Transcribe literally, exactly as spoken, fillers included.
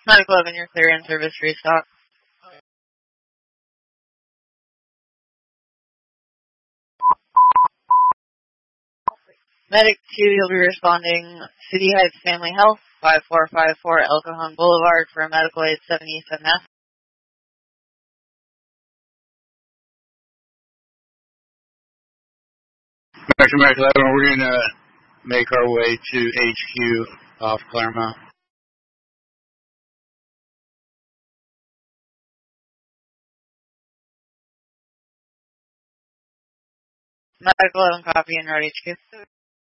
Medical eleven, you're clear in service restock. Medic two, you'll be responding City Heights Family Health, five four five four El Cajon Boulevard for a medical aid seven East M F. American Medical eleven, we're going to make our way to H Q off Claremont. Medical eleven, copy and route H Q.